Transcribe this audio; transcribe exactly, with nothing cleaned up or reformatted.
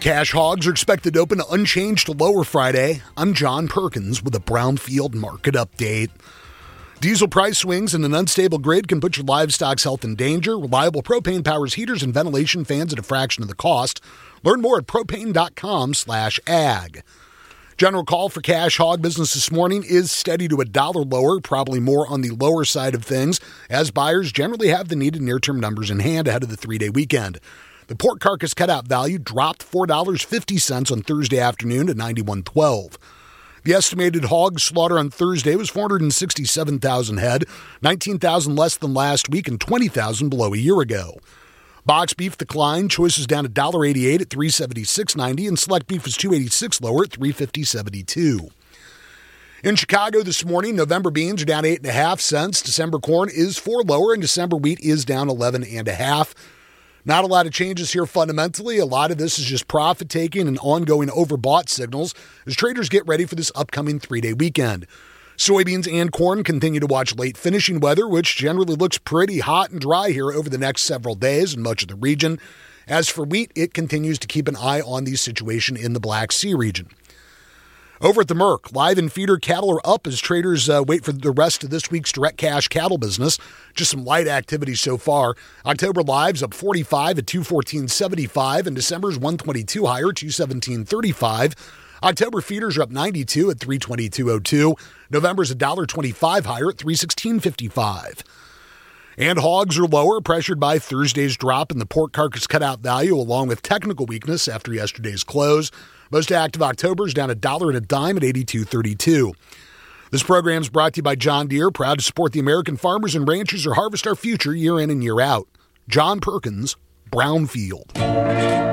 Cash hogs are expected to open unchanged to lower Friday. I'm John Perkins with a Brownfield market update. Diesel price swings and an unstable grid can put your livestock's health in danger. Reliable propane powers heaters and ventilation fans at a fraction of the cost. Learn more at propane.com slash ag. General call for cash hog business this morning is steady to a dollar lower, probably more on the lower side of things, as buyers generally have the needed near-term numbers in hand ahead of the three-day weekend. The pork carcass cutout value dropped four dollars and fifty cents on Thursday afternoon to ninety-one twelve. The estimated hog slaughter on Thursday was four hundred sixty-seven thousand head, nineteen thousand less than last week and twenty thousand below a year ago. Box beef declined, choices down one dollar and eighty-eight cents at three seventy-six ninety, and select beef was two eighty-six lower at three fifty seventy-two. In Chicago this morning, November beans are down eight and a half cents. December corn is four lower, and December wheat is down eleven and a half. Not a lot of changes here fundamentally. A lot of this is just profit taking and ongoing overbought signals as traders get ready for this upcoming three-day weekend. Soybeans and corn continue to watch late finishing weather, which generally looks pretty hot and dry here over the next several days in much of the region. As for wheat, it continues to keep an eye on the situation in the Black Sea region. Over at the Merc, live and feeder cattle are up as traders uh, wait for the rest of this week's direct cash cattle business. Just some light activity so far. October lives up forty-five at two fourteen seventy-five, and December's one twenty-two higher, two seventeen thirty-five. October feeders are up ninety-two at three twenty-two oh two. November's one dollar and twenty-five higher at three sixteen fifty-five. And hogs are lower, pressured by Thursday's drop in the pork carcass cutout value, along with technical weakness after yesterday's close. Most active October's down a dollar and a dime at eighty-two thirty-two. This program is brought to you by John Deere, proud to support the American farmers and ranchers who harvest our future year in and year out. John Perkins, Brownfield.